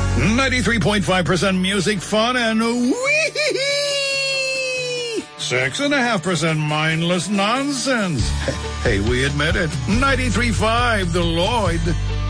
93.5% music, fun, and wee 6.5% mindless nonsense. Hey, we admit it. 93.5, the Lloyd.